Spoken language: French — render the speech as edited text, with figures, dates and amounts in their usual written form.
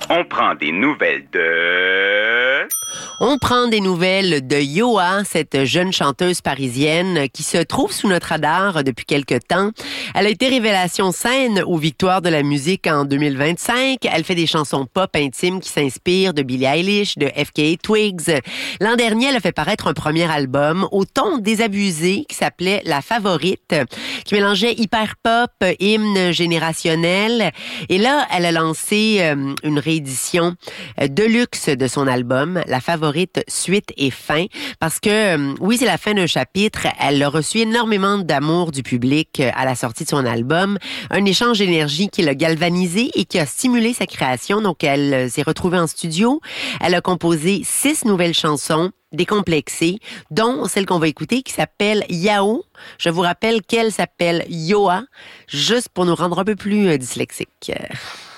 On prend des nouvelles de... On prend des nouvelles de Yoa, cette jeune chanteuse parisienne qui se trouve sous notre radar depuis quelque temps. Elle a été révélation scène aux Victoires de la musique en 2025. Elle fait des chansons pop intimes qui s'inspirent de Billie Eilish, de FKA Twigs. L'an dernier, elle a fait paraître un premier album au ton désabusé qui s'appelait La Favorite, qui mélangeait hyper pop, hymne générationnel. Et là, elle a lancé une réédition deluxe de son album, La Favorite suite et fin, parce que oui, c'est la fin d'un chapitre. Elle a reçu énormément d'amour du public à la sortie de son album, un échange d'énergie qui l'a galvanisé et qui a stimulé sa création. Donc, elle s'est retrouvée en studio. Elle a composé 6 nouvelles chansons décomplexées, dont celle qu'on va écouter qui s'appelle Yao. Je vous rappelle qu'elle s'appelle Yoa, juste pour nous rendre un peu plus dyslexiques.